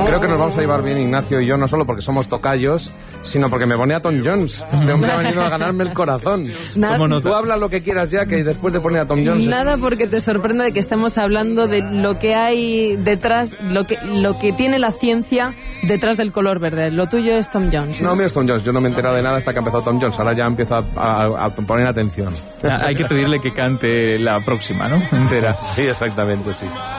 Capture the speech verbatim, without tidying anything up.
Creo que nos vamos a llevar bien Ignacio y yo, no solo porque somos tocayos, sino porque me pone a Tom Jones. Este hombre ha venido a ganarme el corazón. Nada, no Tú hablas lo que quieras ya, que después de poner a Tom Jones... Nada porque te sorprende de que estemos hablando de lo que hay detrás, lo que, lo que tiene la ciencia detrás del color verde. Lo tuyo es Tom Jones. No, mío es Tom Jones. Yo no me he enterado de nada hasta que ha empezado Tom Jones. Ahora ya empiezo a, a, a poner atención. Hay que pedirle que cante la próxima, ¿no? Entera. Sí, exactamente, sí.